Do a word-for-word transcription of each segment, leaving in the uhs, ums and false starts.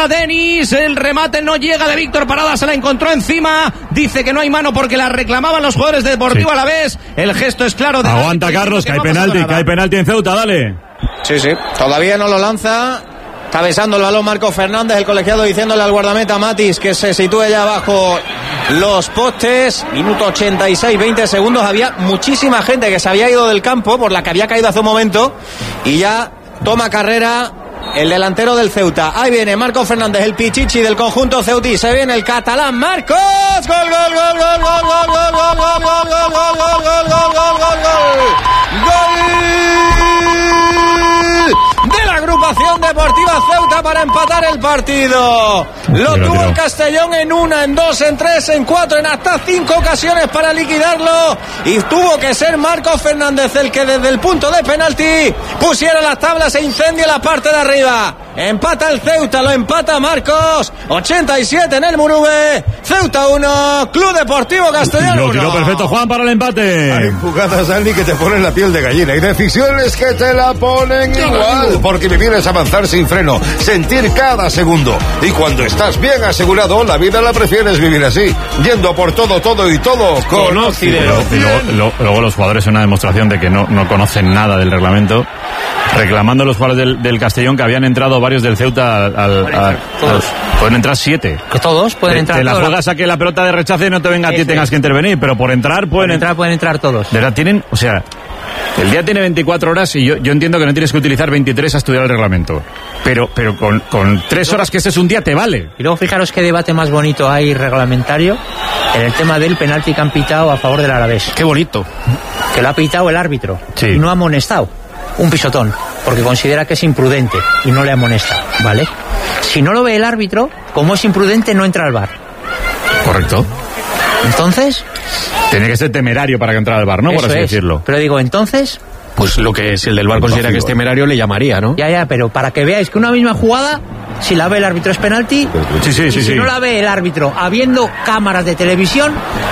para Denis, el remate no llega de Víctor Parada, se la encontró encima, dice que no hay mano porque la reclamaban los jugadores de Deportivo sí. Alavés, el gesto es claro. De Aguanta Carlos, que, que hay penalti, que hay penalti en Ceuta, dale. Sí, sí, todavía no lo lanza. Está besando el balón Marco Fernández, el colegiado, diciéndole al guardameta Matis que se sitúe ya bajo los postes. Minuto ochenta y seis, veinte segundos. Había muchísima gente que se había ido del campo por la que había caído hace un momento. Y ya toma carrera el delantero del Ceuta. Ahí viene Marco Fernández, el pichichi del conjunto ceutí. Se viene el catalán Marcos. Gol, gol, gol, gol, gol, gol, gol, gol, gol, gol, gol, gol, gol, gol, gol, gol, gol, gol. De la agrupación deportiva Ceuta para empatar el partido. Lo tuvo el Castellón en una, en dos, en tres, en cuatro, en hasta cinco ocasiones para liquidarlo. Y tuvo que ser Marcos Fernández el que desde el punto de penalti pusiera las tablas e incendia la parte de arriba. Empata el Ceuta, lo empata Marcos. ochenta y siete en el Murube. Ceuta uno, Club Deportivo Castellón uno. Lo tiró perfecto Juan para el empate. Hay jugadas, Andy, que te ponen la piel de gallina y decisiones que te la ponen igual. Porque vivir es avanzar sin freno, sentir cada segundo. Y cuando estás bien asegurado, la vida la prefieres vivir así, yendo por todo, todo y todo con Occidero. Y luego, luego, luego los jugadores, una demostración de que no, no conocen nada del reglamento, reclamando a los jugadores del, del Castellón que habían entrado varios del Ceuta al, al, al, al todos. Pueden entrar siete. Que todos pueden te, entrar. Te todos. la juegas a que la pelota de rechace no te venga a ti y tengas que intervenir, pero por entrar pueden entrar, pueden entrar todos. De verdad tienen, o sea, el día tiene veinticuatro horas y yo, yo entiendo que no tienes que utilizar veintitrés a estudiar el reglamento. Pero, pero con, con tres horas que ese es un día te vale. Y luego fijaros qué debate más bonito hay reglamentario en el tema del penalti que han pitado a favor del Alavés. Qué bonito. Que lo ha pitado el árbitro. Sí. Y no ha amonestado. Un pisotón. Porque considera que es imprudente y no le amonesta. ¿Vale? Si no lo ve el árbitro, como es imprudente, no entra al V A R. Correcto. Entonces... Tiene que ser temerario para que entre al V A R, ¿no? Por así es. decirlo. Pero digo, entonces... Pues lo que si el del V A R considera que es temerario, le llamaría, ¿no? Ya, ya, pero para que veáis que una misma jugada, si la ve el árbitro es penalti, sí, sí, y sí, si sí. no la ve el árbitro, habiendo cámaras de televisión,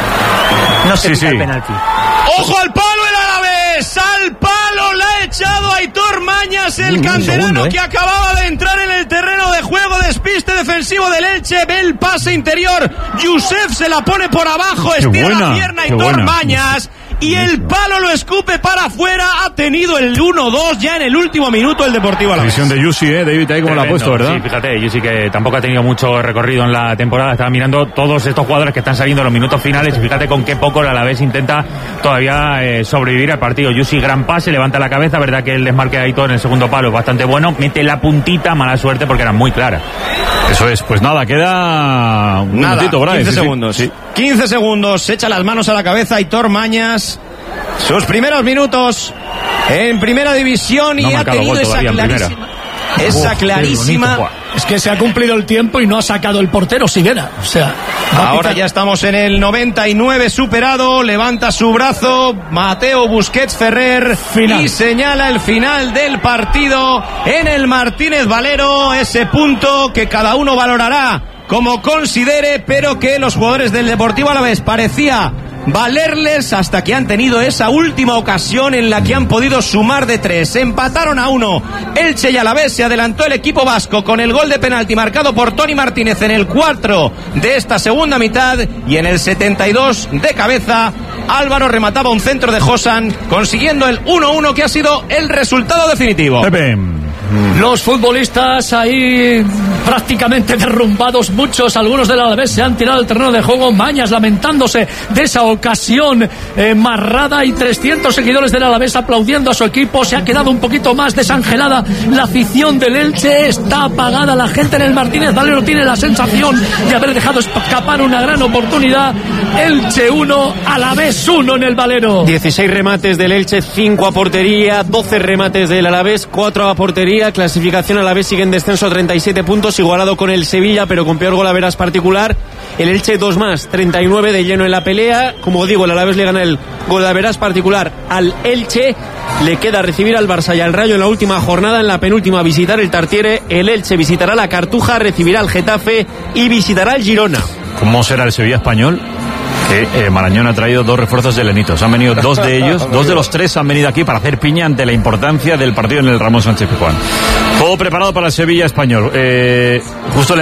no se sí, pita sí. el penalti. ¡Ojo al palo el Alavés! ¡Al palo! ¡La ha echado Aitor Mañas, el Un canterano segundo, ¿eh? que acababa de entrar en el terreno de juego! Despiste defensivo del Elche, ve el pase interior. Yusef se la pone por abajo, estira buena, la pierna qué Aitor buena. Mañas. Y el palo lo escupe para afuera. Ha tenido el uno dos ya en el último minuto el Deportivo Alavés. Visión de Yusi, ¿eh? David, ahí como la ha puesto, ¿verdad? Sí, fíjate, Yusi que tampoco ha tenido mucho recorrido en la temporada. Estaba mirando todos estos jugadores que están saliendo en los minutos finales y fíjate con qué poco el Alavés intenta todavía eh, sobrevivir al partido. Yusi, gran pase, levanta la cabeza, verdad que el desmarque de Aitor en el segundo palo es bastante bueno. Mete la puntita, mala suerte porque era muy clara. Eso es, pues nada, queda un Nada, minutito por ahí. quince sí, segundos. Sí. quince segundos, se echa las manos a la cabeza Aitor Mañas. Sus primeros minutos en primera división y No ha ha marcado tenido gol esa todavía en clarísima, esa Uf, clarísima. Es que se ha cumplido el tiempo y no ha sacado el portero Siguera. O sea, Ahora ya estamos en el noventa y nueve superado, levanta su brazo Mateo Busquets Ferrer Final. y señala el final del partido en el Martínez Valero, ese punto que cada uno valorará como considere, pero que los jugadores del Deportivo Alavés parecía valerles hasta que han tenido esa última ocasión en la que han podido sumar de tres. Empataron a uno Elche y Alavés. Se adelantó el equipo vasco con el gol de penalti marcado por Toni Martínez en el cuatro de esta segunda mitad, y en el setenta y dos de cabeza Álvaro remataba un centro de Josan consiguiendo el uno uno que ha sido el resultado definitivo. Pepe. Los futbolistas ahí prácticamente derrumbados, muchos, algunos del Alavés se han tirado al terreno de juego. Mañas lamentándose de esa ocasión eh, marrada, y trescientos seguidores del Alavés aplaudiendo a su equipo. Se ha quedado un poquito más desangelada la afición del Elche, está apagada la gente en el Martínez Valero, tiene la sensación de haber dejado escapar una gran oportunidad. Elche uno, Alavés uno en el Valero. dieciséis remates del Elche, cinco a portería, doce remates del Alavés, cuatro a portería. Clasificación Alavés sigue en descenso, treinta y siete puntos, igualado con el Sevilla, pero con peor golaveras particular. El Elche dos más, treinta y nueve de lleno en la pelea. Como digo, el Alavés le gana el golaveras particular al Elche. Le queda recibir al Barça y al Rayo en la última jornada. En la penúltima visitar el Tartiere. El Elche visitará la Cartuja, recibirá al Getafe y visitará el Girona. ¿Cómo será el Sevilla español? Que eh, Marañón ha traído dos refuerzos de Lenitos. Han venido dos de ellos, dos de los tres han venido aquí para hacer piña ante la importancia del partido en el Ramón Sánchez Pizjuán. Todo preparado para el Sevilla español. Eh, justo el